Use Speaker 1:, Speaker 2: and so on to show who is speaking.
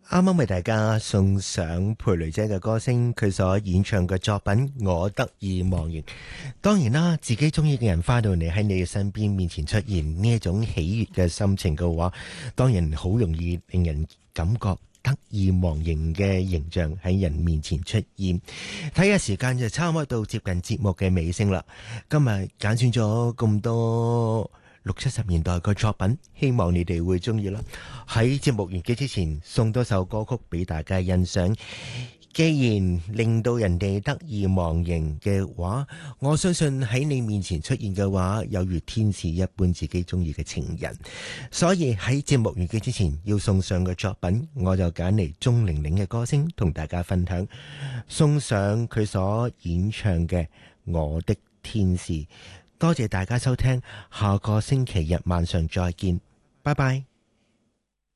Speaker 1: 啱啱為大家送上佩雷姐嘅歌聲，佢所演唱嘅作品《我得意忘形》。當然啦，自己中意嘅人翻到嚟喺你嘅身邊面前出現呢一種喜悅嘅心情嘅話，當然好容易令人感覺得意忘形嘅形象喺人面前出現。睇下時間就差唔多到接近節目嘅尾聲啦。今日揀選咗咁多60-70年代嘅作品，希望你哋會中意啦。喺節目完結之前，送多首歌曲俾大家欣賞。既然令到人哋得意忘形嘅話，我相信喺你面前出現嘅話，有如天使一般自己中意嘅情人。所以喺節目完結之前，要送上嘅作品，我就揀嚟鐘玲玲嘅歌聲同大家分享，送上佢所演唱嘅《我的天使》。多謝大家收聽，下個星期日晚上再見，拜拜。